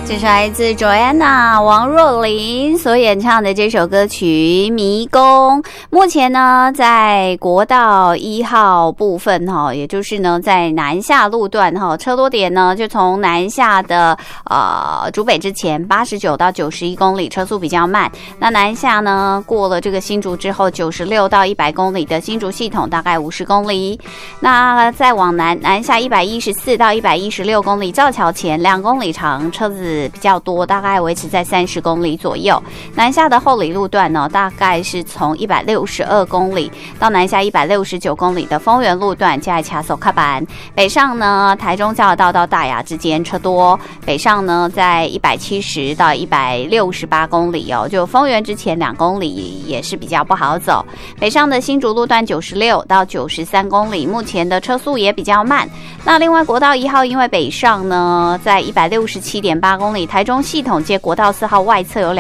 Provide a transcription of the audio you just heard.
这是来自 Joanna 王若琳所演唱的这首歌曲《迷宫》。目前呢，在国道1号部分也就是呢在南下路段车多点呢，就从南下的竹北之前89到91公里，车速比较慢。那南下呢，过了这个新竹之后，96到100公里的新竹系统大概50公里。那再往南下114到116公里，造桥前2公里长，车子比较多，大概维持在30公里左右。南下的后里路段呢，大概是从162公里到南下169公里的丰原路段，加卡手卡板。北上呢，台中交流道到大雅之间车多，北上呢在170到168公里就丰原之前2公里也是比较不好走。北上的新竹路段96到93公里，目前的车速也比较慢。那另外国道1号因为北上呢，在167.8公里，台中系统接国道4号外侧有